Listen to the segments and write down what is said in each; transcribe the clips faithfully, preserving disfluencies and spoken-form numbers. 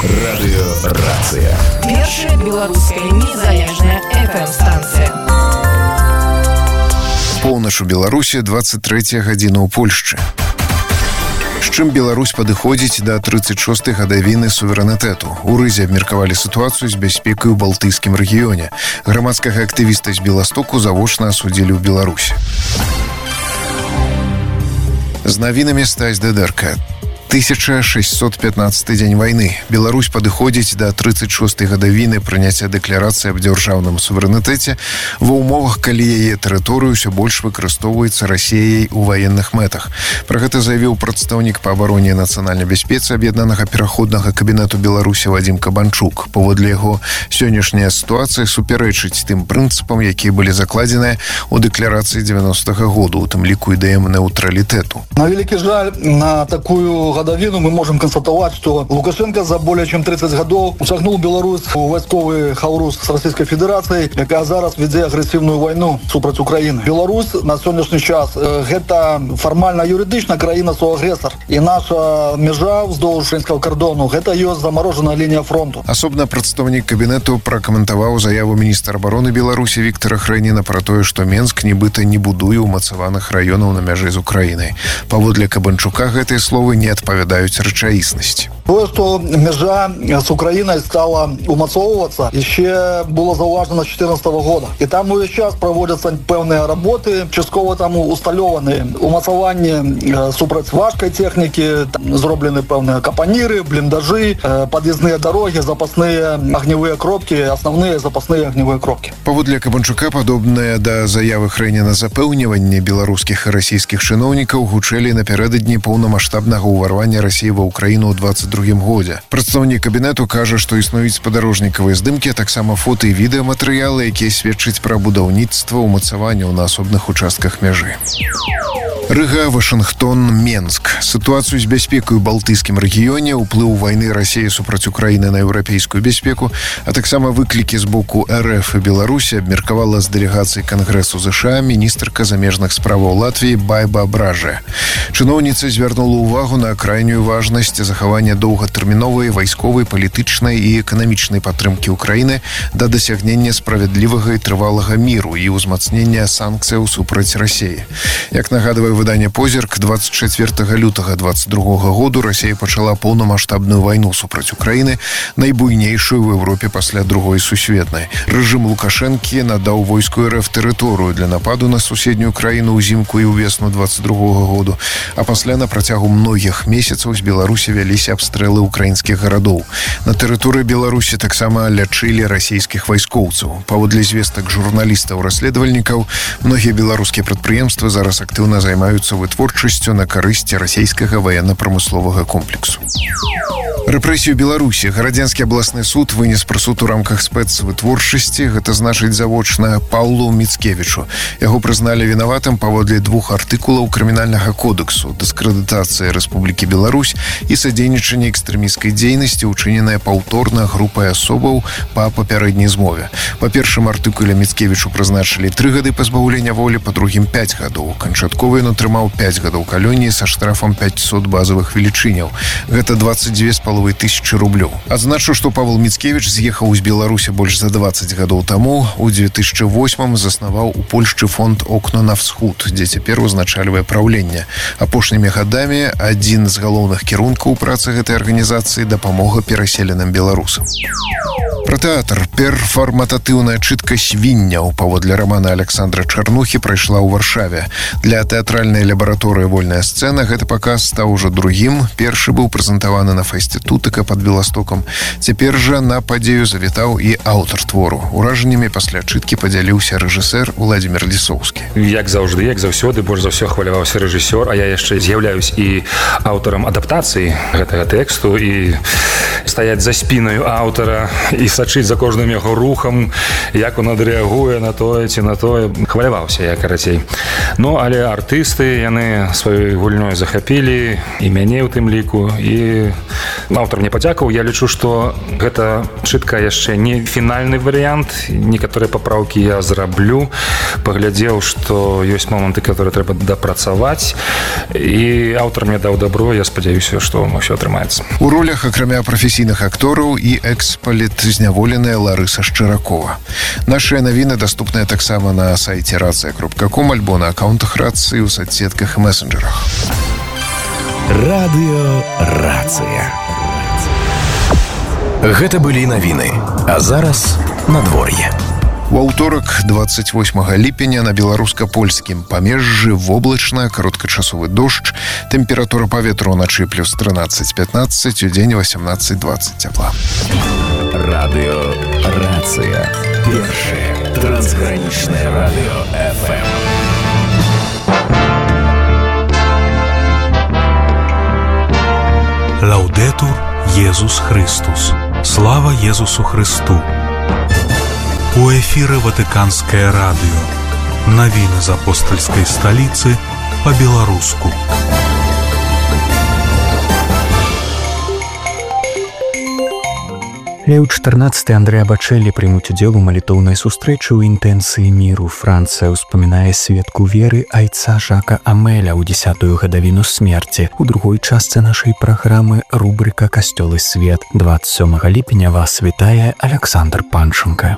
Радыёрацыя. Першая беларуская незалежная эф эм-станцыя. Поўнач у Беларусі, двадцать третья гадзіна ў Польшчы. З чым Беларусь падыходзіць да тридцать шостой гадавіны суверэнітэту. У рызе абмеркавалі сітуацыю з бяспекай у балтыйскім рэгіёне. Грамадскага актывіста з Беластоку завочна асудзілі ў Беларусі. З навінамі Стась Дедерка. тысяча шестьсот пятнадцатый дзень вайны. Беларусь падыходзіць да тридцать шостой гадавіны прыняцця дэкларацыі аб дзяржаўным суверэнітэце ва ўмовах, калі яе тэрыторыю ўсё больш выкарыстоўваецца Расіяй у ваенных мэтах. Пра гэта заявіў прадстаўнік па абароне і нацыянальнай бяспецы аб'яднанага пераходнага кабінету Беларусі Вадзім Кабанчук. Паводле яго, сённяшняя сітуацыя супярэчыць тым прынцыпам, якія былі закладзеныя ў дэкларацыі дзевяностага году, у тым ліку ідэям нейтралітэту. На вялікі жаль, на такую гадавіну мы можем констатовать, что Лукашенко за более чем тридцать годов усагнул Беларусь у войсковый хаурус с Российской Федерацией, якая зараз ведзе агрэсіўную войну супраць Украины. Беларусь на сённяшні час э, гэта формально юридычна краіна суагрэсар. И наша межа вздоўж украінскага кордону гэта ёсць замороженная лінія фронту. Асобна прадстаўнік кабінету пракаментаваў заяву міністра абароны Беларусі Віктора Хрэніна пра тое, што Менск нібыта не будуе ўмацаваных раёнаў на мяжы з Украінай. Паводле Кабанчука гэтыя словы не адпавядаюць рэчаіснасці. То, что межа с Украиной стала умацоўвацца, еще было заўважана с четырнадцатого года. И там уже сейчас проводятся пэўныя работы, часткова там усталёваны умацаванні супраць важкай техники, там зроблены пэўныя капаниры, блиндажи, подъездные дороги, запасные огневые кропки, основные запасные огневые кропки. Паводле Кабанчука, падобнае да заявы Хрэніна запэўніванне беларускіх і расійскіх чыноўнікаў гучэлі напярэдадні поўнамаштабнага ўварвання России ва Украіну ў двадцать другім годзе. Прадстаўнік кабінету кажа, што існуюць спадарожнікавыя здымкі, а таксама фота і відэаматэрыялы, якія сведчаць пра будаўніцтва ўмацаванняў на асобных участках мяжы. Рыга, Вашынгтон, Менск. Сітуацыю з бяспекай у балтыйскім рэгіёне, уплыў вайны Расіі супраць Украіны на еўрапейскую бяспеку, а таксама выклікі з боку эр эф і Беларусі абмеркавала з дэлегацыі Кангрэсу ЗША міністрка замежных справаў Латвіі Байба Бражэ. Чыноўніца звярнула ўвагу на крайнюю важнасць захавання доўгатэрміновай вайсковай, палітычнай і эканамічнай падтрымкі Украіны да дасягнення справядлівага і трывалага міру і ўзмацнення санкцыяў супраць Расіі. Як нагадвае выданне «Позірк», двадцать четвёртага лютага двадцать другога году Расія пачала поўнамаштабную вайну супраць Украіны, найбуйнейшую в Еўропе пасля другой сусветнай. Рэжым Лукашэнкі надаў войску эр эф тэрыторыю для нападу на суседнюю краіну ўзімку і ўвесну двадцать другога году, а пасля на працягу многіх месяцаў з Беларусі вяліся абстрэлы украінскіх гарадоў. На тэрыторыі Беларусі таксама лячылі расійскіх вайскоўцаў. Паводле звестак журналістаў-расследавальнікаў, многія беларускія прадпрыемствы зараз актыўна займаюцца вытворчасцю на карысці расійскага ваенна-прамысловага комплексу. Рэпрэсію Беларусі. Гарадзенскі абласны суд вынес прысуд у рамках спецвытворчасці, гэта значыць завочна Паўлу Міцкевічу. Яго прызналі вінаватым паводле двух артыкулаў крымінальнага кодексу: дыскрэдытацыя Рэспублікі Беларусь і садзейнічанне экстрэмісцкай дзейнасці, учыненая паўторна групай асобаў па папярэдняй змове. Па першым артыкуле Міцкевічу прызначылі тры гады пазбаўлення волі, па другім пяць гадоў. Канчаткова ён атрымаў пяць гадоў калоніі са штрафам пятьсот базавых велічыняў. Гэта двадцать две з паловай тысячы рублёў. Адзначу, што Павел Міцкевіч з'ехаў з Беларусі больш за двадцать гадоў таму. У две тысячи восьмым заснаваў у Польшчы фонд «Окна на всход», дзе цяпер узначальвае праўленне. Апошнімі гадамі адзін з галоўных кірункаў працы гэтай арганізацыі дапамога пераселеным беларусам. Пра тэатр. Перфармататыўная чытка свінняў паводле рамана Александра Чарнухі прайшла ў Варшаве. Для тэатральнай лабараторыі «Вольная сцэна» гэты паказ стаў ужо другім. Першы быў прэзентаваны на фэсце Тутыка пад Беластокам. Цяпер жа на падзею завітаў і аўтар твору. Уражаннямі пасля чыткі падзяліўся рэжысэр Уладзімір Лісоўскі. Як заўжды, як заўсёды, больш за ўсё хваляваўся рэжысёр, а я яшчэ з'яўляюсь і аўтарам адаптацыі гэтага тэксту, і стаяць за спінаю аўтара і сачыць за кожным яго рухам, як он адрэагуе на тое ці на тое. Хваляваўся я, карацей. Ну, але артысты, яны сваёй гульнёй захапілі, і мяне ў тым ліку, і Аўтар мне падзякаў. Я лічу, што гэта чытка яшчэ не фінальны варыянт. Некаторыя папраўкі я зраблю. Паглядзеў, што ёсць моманты, которые трэба дапрацаваць. І аўтар мне даў добро. Я спадзяюся, што ўсё атрымаецца. У ролях, акрамя прафесійных актораў, і экс-палітзняволеная Ларыса Шчыракова. Нашыя навіны даступныя таксама на сайце рацыя кропка ком альбо на аккаунтах рацыі ў соцсетках і месенджерах. Радыё Рацыя. Гэта былі навіны. А зараз надвор'е. У аўторак, двадцать восьмага ліпеня, на беларуска-польскім памежжы воблачна, кароткачасовы дождж, тэмпература паветра ўначы плюс тринадцать пятнадцать, у дзень восемнадцать двадцать цяпла. Радыё Рацыя. Першае трансгранічнае радыё эф эм. Лаўдэтур Езус Христус. Слава Езусу Христу. У эфіры Ватыканскае радыё. Навіны з апостальскай сталіцы па-беларуску. Леў чатырнаццаты Андрэа Бачэллі прымуць удзел у малітоўнай сустрэчы ў інтэнцыі міру. Францыя ўспамінае сведку веры айца Жака Амеля ў дзесятую гадавіну смерці. У другой частцы нашай праграмы рубрыка «Касцёл і свет». двадцать сёмага ліпеня вас вітае Александр Панченко.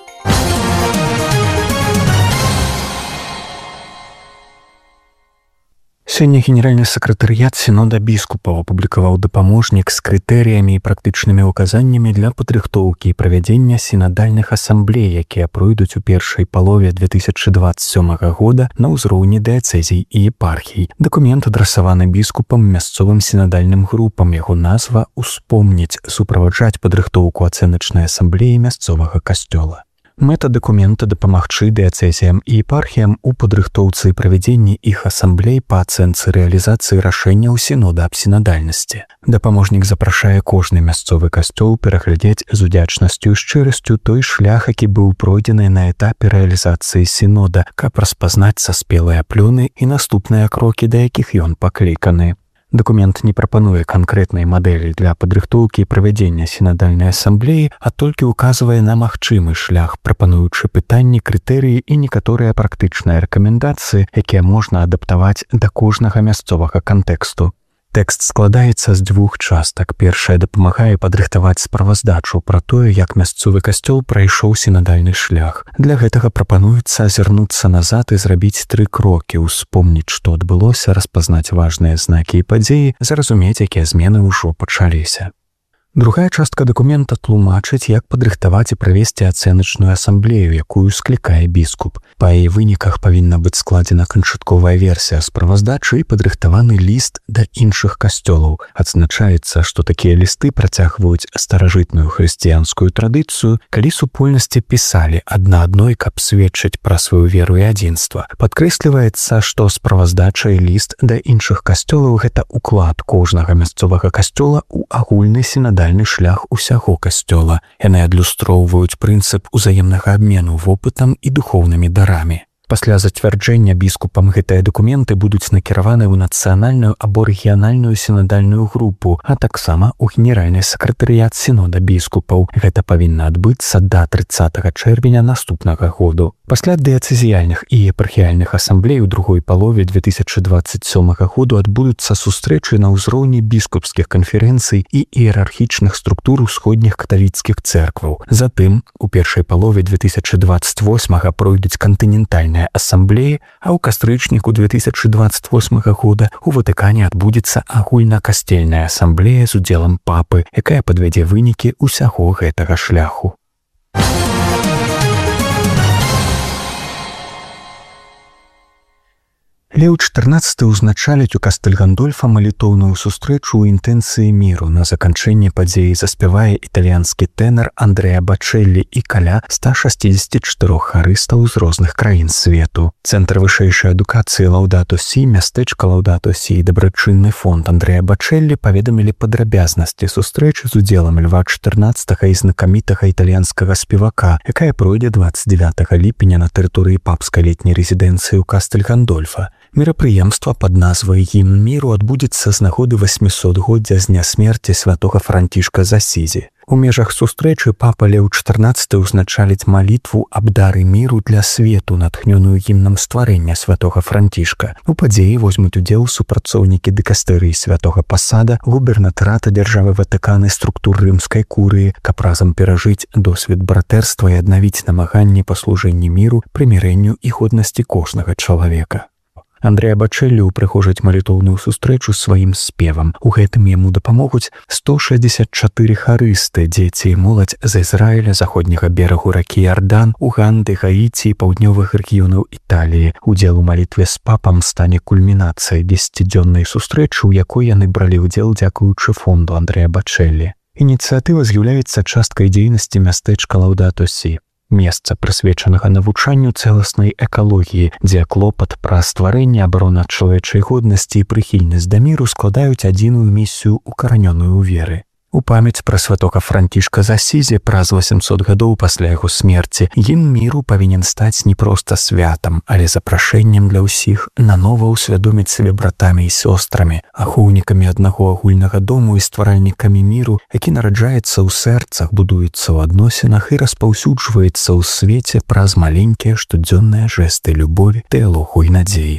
Сёння генеральны сакратарыят сінода біскупаў апублікаваў дапаможнік з крытэрыямі і практычнымі ўказаннямі для падрыхтоўкі і правядзення сінадальных асамблей, якія пройдуць у першай палове две тысячы двадцать сёмага года на ўзроўні дыяцэзій і епархій. Дакумент адрасаваны біскупам, мясцовым сінадальным групам. Яго назва «Успомніць» суправаджаць падрыхтоўку ацэначнай асамблеі мясцовага касцёла. Мэта дакумента дапамагчы дыяцэзіям і епархіям у падрыхтоўцы і правядзенні іх асамблей па ацэнцы рэалізацыі рашэнняў сінода аб сінадальнасці. Дапаможнік запрашае кожны мясцовы касцёл пераглядзець з удзячнасцю і шчырасцю той шлях, які быў пройдзены на этапе рэалізацыі сінода, каб распазнаць саспелыя плёны і наступныя крокі, да якіх ён пакліканы. Дакумент не прапануе канкрэтнай мадэлі для падрыхтоўкі і правядзення сінадальнай асамблеі, а толькі ўказвае на магчымы шлях, прапануючы пытанні, крытэрыі і некаторыя практычныя рэкамендацыі, якія можна адаптаваць да кожнага мясцовага кантэксту. Тэкст складаецца з дзвюх частак. Першая дапамагае падрыхтаваць справаздачу пра тое, як мясцовы касцёл прайшоў сінадальны шлях. Для гэтага прапануецца азірнуцца назад і зрабіць тры крокі: успомніць, што адбылося, распазнаць важныя знакі і падзеі, зразумець, якія змены ўжо пачаліся. Другая частка дакумента тлумачыць, як падрыхтаваць і правесці ацэначную асамблею, якую склікае біскуп. Па яе выніках павінна быць складзена канчатковая версія справаздачы і падрыхтаваны ліст да іншых касцёлаў. Адзначаецца, што такія лісты працягваюць старажытную хрысціянскую традыцыю, калі супольнасці пісалі адна адной, каб сведчыць пра сваю веру і адзінства. Падкрэсліваецца, што справаздача і ліст да іншых касцёлаў – гэта ўклад кожнага мясцовага касцёла ў агульны сінадальны шлях усяго касцёла. Яны адлюстроўваюць прынцып узаемнага абмену вопытам і духоўнымі дарамі. Пасля зацвярджэння біскупам гэтыя дакументы будуць накіраваны ў нацыянальную або рэгіянальную сінадальную групу, а таксама ў генеральны сакратарыят сінода біскупаў. Гэта павінна адбыцца да трыццатага чэрвеня наступнага году. Пасля дыяцэзіяльных і епархіяльных асамблей у другой палове две тысячы двадцать сёмага году адбудуцца сустрэчы на ўзроўні біскупскіх канферэнцый і іерархічных структур усходніх каталіцкіх цэркваў. Затым, у першай палове две тысячы двадцать восьмага пройдуць кантынентальныя асамблеі, а ў кастрычніку две тысячы двадцать восьмага года у Ватыкане адбудзецца агульнакасцельная асамблея з удзелам папы, якая падвядзе вынікі ўсяго гэтага шляху. Леў чатырнаццаты ўзначаліць у Кастэль Гандольфа малітоўную сустрэчу ў інтэнцыі міру. На заканчэнне падзеі заспявае італьянскі тэнар Андрэа Бачэллі і каля ста шэсцьдзесят чатырох харыстаў з розных краін свету. Цэнтр вышэйшай адукацыі Лаўдато Сі, мястэчка Лаўдато Сі і дабрачынны фонд Андрэа Бачэллі паведамілі падрабязнасці сустрэчы з удзелам Льва чатырнаццатага і знакамітага італьянскага спевака, якая пройдзе двадцать девятага ліпеня на тэрыторыі папскай летняй рэзідэнцыі ў Кастэль Гандольфа. Мерапрыемства пад назвай «Гімн міру» адбудзецца з нагоды васьмісотгоддзя з дня смерці святога Францішка з Асізі. У межах сустрэчы папа Леў чатырнаццаты ўзначаліць малітву аб дары міру для свету, натхнёную гімнам стварэння святога Францішка. У падзеі возьмуць удзел супрацоўнікі дыкастэрыі святога пасада, губернатарата дзяржавы Ватыкан і структур рымскай курыі, каб разам перажыць досвед братэрства і аднавіць намаганні па служэнні міру, прымірэнню і годнасці кожнага чалавека. Андрэа Бачэллі ўпрыгожыць малітоўную сустрэчу сваім спевам. У гэтым яму дапамогуць сто шэсцьдзесят чатыры харысты, дзеці і моладзь з Ізраіля, заходняга берагу ракі Ярдан, Уганды, Гаіці і паўднёвых рэгіёнаў Італіі. Удзел у малітве з папам стане кульмінацыяй дзесяцідзённай сустрэчы, у якой яны бралі ўдзел дзякуючы фонду Андрэа Бачэллі. Ініцыятыва з'яўляецца часткай дзейнасці мястэчка Лаўдато Сі. Месца, прысвечанага навучанню цэласнай экалогіі, дзе клопат пра стварэнне, абарона чалавечай годнасці і прыхільнасць да міру складаюць адзіную місію, укаранёную ў веры. У памяць пра святога Францішка з Асізі праз васемсот гадоў пасля яго смерці гімн міру павінен стаць не проста святам, але запрашэннем для ўсіх нанова ўсвядоміць сябе братамі і сёстрамі, ахоўнікамі аднаго агульнага дому і стваральнікамі міру, які нараджаецца ў сэрцах, будуецца ў адносінах і распаўсюджваецца ў свеце праз маленькія штодзённыя жэсты любові, дыялогу і надзеі.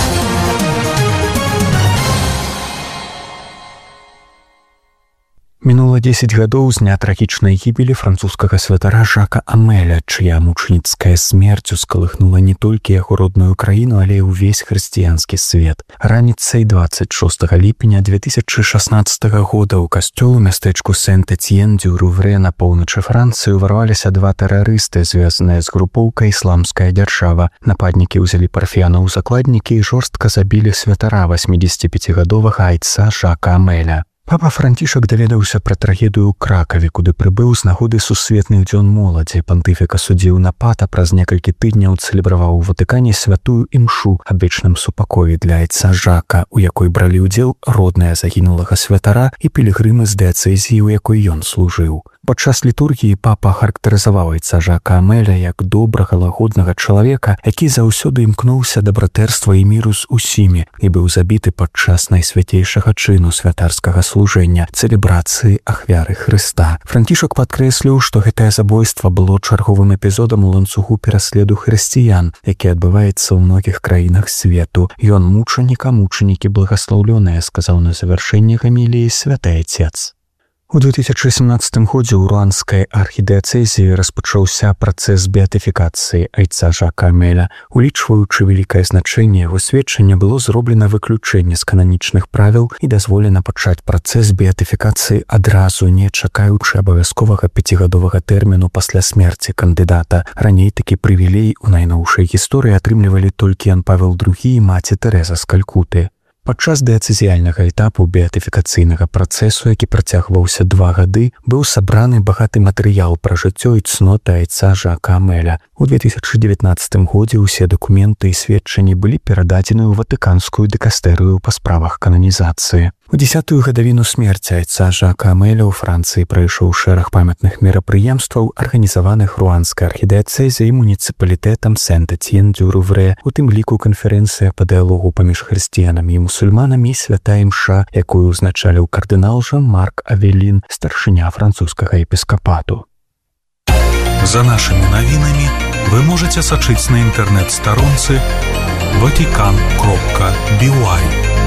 Мінула дзесяць гадоў з дня трагічнай гібелі французскага святара Жака Амеля, чыя мучніцкая смерць ускалыхнула не толькі яго родную краіну, але і ўвесь хрысціянскі свет. Раніцай дваццаць шостага ліпеня две тысячы шаснаццатага года ў касцёл у мястэчку Сент-Эцьен-дю-Руврэ на поўначы Францыі ўварваліся два тэрарысты, звязаныя з групоўкай «Ісламская дзяржава». Нападнікі ўзялі парфіяна ў закладнікі і жорстка забілі святара васьмідзесяціпяцігадовага айца Жака Амеля. Папа Францішак даведаўся пра трагедыю ў Кракаве, куды прыбыў з нагоды сусветных дзён моладзі. Пантыфік асудзіў напад, а праз некалькі тыдняў цэлебраваў у Ватыкане святую імшу аб вечным супакоі для айца Жака, у якой бралі ўдзел родныя загінулага святара і пілігрымы з дыяцэзіі, у якой ён служыў. Падчас літургіі папа характарызаваў айца Жака Амеля як добрага, лагоднага чалавека, які заўсёды імкнуўся да братэрства і міру з усімі і быў забіты падчас найсвяцейшага чыну святарскага служэння, цэлебрацыі ахвяры Хрыста. Францішак падкрэсліў, што гэтае забойства было чарговым эпізодам у ланцугу пераследу хрысціян, які адбываецца ў многіх краінах свету. Ён мучанік, а мучанікі благаслаўлёныя, сказаў на завяршэнні гаміліі святы Айцец. У две тысячы сямнаццатым годзе ў руанскай архідыяцэзіі распачаўся працэс беатыфікацыі айца Жака Амеля. Улічваючы вялікае значэнне яго сведчання, было зроблена выключэнне з кананічных правіл і дазволена пачаць працэс беатыфікацыі адразу, не чакаючы абавязковага пяцігадовага тэрміну пасля смерці кандыдата. Раней такі прывілей у найноўшай гісторыі атрымлівалі толькі Ян Павел другі і маці Тэрэза з Калькуты. Падчас дыяцэзіяльнага этапу беатыфікацыйнага працэсу, які працягваўся два гады, быў сабраны багаты матэрыял пра жыццё і цноты айца Жака Амеля. У две тысячы дзевятнаццатым годзе ўсе дакументы і сведчанні былі перададзены ў Ватыканскую дыкастэрыю па справах кананізацыі. У дзесятую гадавіну смерці айца Жака Амеля ў Францыі прайшоў шэраг памятных мерапрыемстваў, арганізаваных руанскай архідыяцэзіяй і муніцыпалітэтам Сент-Эцьен-дю-Руврэ, у тым ліку канферэнцыя па дыялогу паміж хрысціянамі і мусульманамі, святая імша, якую ўзначаліў кардынал Жан-Марк Авелін, старшыня французскага епіскапату. За нашымі навінамі вы можаце сачыць на інтэрнэт-старонцы ватикан кропка би уай.